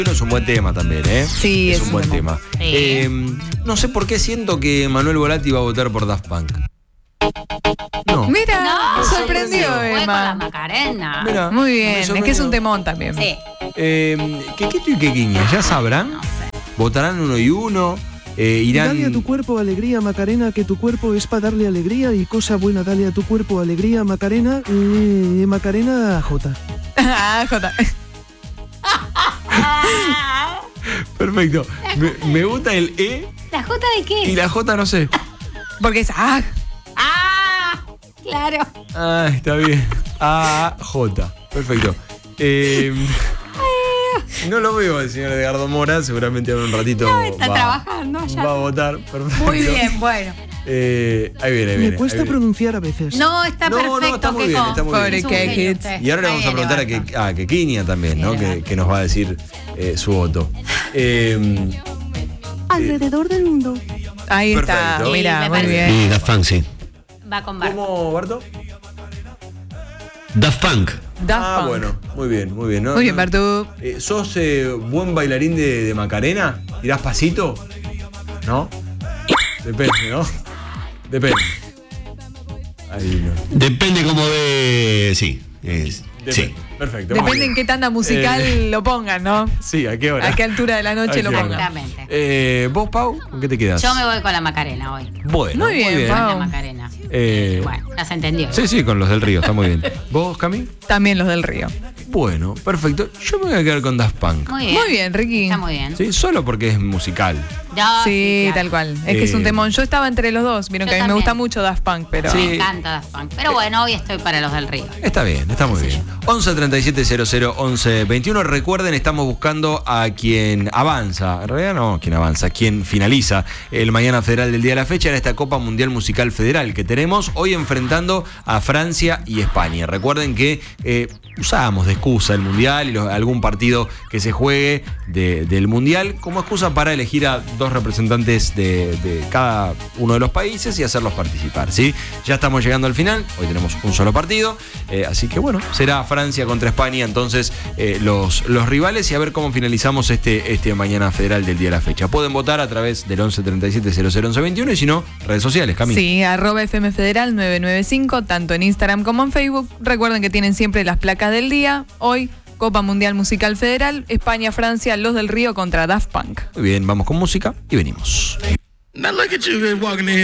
Es un buen tema también, ¿eh? Sí, es un buen tema. Sí. No sé por qué siento que Manuel Volati va a votar por Daft Punk. No. Mira, No, me sorprendió, Fue con la Emma. Macarena. Mira, Muy me bien, es sorprendió. que es un temón también. Sí. Quequito y Quequiña, ¿ya sabrán? No sé. ¿Votarán uno y uno? ¿Irán? Dale a tu cuerpo alegría, Macarena, que tu cuerpo es para darle alegría y cosa buena, dale a tu cuerpo alegría, Macarena, Macarena J. Ah, Jota. Perfecto. Me gusta el E ¿La J de qué? y la J no sé. Porque es ¡Ah! Claro. Ah, está bien. A, J. Perfecto. No lo veo al señor Edgardo Mora, seguramente en un ratito Está trabajando allá. va a votar. Perfecto. Muy bien, bueno. Ahí viene. Me cuesta ahí viene. pronunciar a veces. No, está No, perfecto. está muy Keiko. bien, está muy bien. Es un Pobre genio Kekit. usted. Y ahora le vamos a Ahí preguntar viene, a Quequiña también, ¿no? Bien, Que nos va a decir su voto. Alrededor del mundo. ahí está. Perfecto. Mira, Sí, me muy parece. bien. Y Daft Punk, sí. Va con Barco. ¿Cómo, Barto? Daft Punk. Daft Punk. Bueno, muy bien, muy bien. ¿no? Muy bien, Bartu. ¿Sos buen bailarín de Macarena? ¿Tirás pasito? ¿No? Depende, ¿no? Depende. Ahí no. Depende cómo ve. Sí. Depende. Sí. Perfecto. muy Depende bien. en qué tanda musical lo pongan, ¿no? Sí, ¿a qué hora? A qué altura de la noche ¿A lo qué hora? pongan. Exactamente. ¿Vos, Pau? ¿Con qué te quedas? Yo me voy con la Macarena hoy. Bueno, Muy bien, Con Pau. la Macarena. Bueno, Ya se entendió. sí, con los del Río, está muy bien. ¿Vos, Cami? También los del Río. Bueno, perfecto. Yo me voy a quedar con Daft Punk. Muy bien. Muy bien, Ricky. Está muy bien. Sí, solo porque es musical. No, Sí, claro. tal cual. Es que es un temón. Yo estaba entre los dos. Vieron Yo que a mí me también. gusta mucho Daft Punk, pero. Sí. Me encanta Daft Punk. Pero bueno, hoy estoy para los del Río. Está bien, está muy bien. 11 37 00 11 21. Recuerden, estamos buscando a quien avanza. En realidad no, quien avanza, quien finaliza el Mañana Federal del día de la fecha en esta Copa Mundial Musical Federal que tenemos hoy enfrentando a Francia y España. Recuerden que usábamos de excusa el Mundial y algún partido que se juegue del Mundial como excusa para elegir a dos representantes de cada uno de los países y hacerlos participar, ¿sí? Ya estamos llegando al final, hoy tenemos un solo partido, así que bueno, será Francia contra España entonces los rivales y a ver cómo finalizamos este Mañana Federal del día de la fecha. Pueden votar a través del 11 37 00 11 21 y si no, redes sociales, Camila. Sí, @FM Federal 995, tanto en Instagram como en Facebook. Recuerden que tienen siempre las placas del día. Hoy, Copa Mundial Musical Federal, España-Francia, los del Río contra Daft Punk. Muy bien, vamos con música y venimos. Now look at you walking in here.